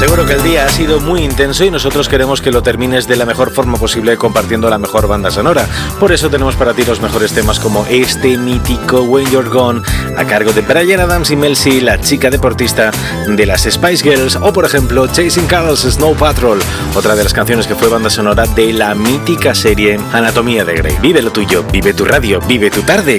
Seguro que el día ha sido muy intenso y nosotros queremos que lo termines de la mejor forma posible compartiendo la mejor banda sonora. Por eso tenemos para ti los mejores temas como este mítico When You're Gone, a cargo de Bryan Adams y Mel C, la chica deportista de las Spice Girls, o por ejemplo Chasing Cars, Snow Patrol, otra de las canciones que fue banda sonora de la mítica serie Anatomía de Grey. Vive lo tuyo, vive tu radio, vive tu tarde